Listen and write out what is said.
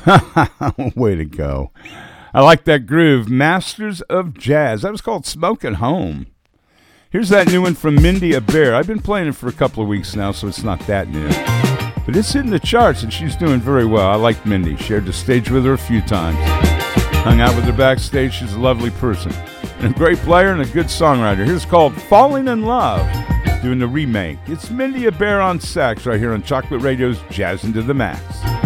Way to go. I like that groove. Masters of Jazz. That was called Smokin' Home. Here's that new one from Mindy Abair. I've been playing it for a couple of weeks now, so it's not that new. But it's hitting the charts, and she's doing very well. I like Mindy. Shared the stage with her a few times. Hung out with her backstage. She's a lovely person. And a great player and a good songwriter. Here's called Falling in Love. Doing the remake. It's Mindy Abair on sax right here on Chocolate Radio's Jazzin' to the Max.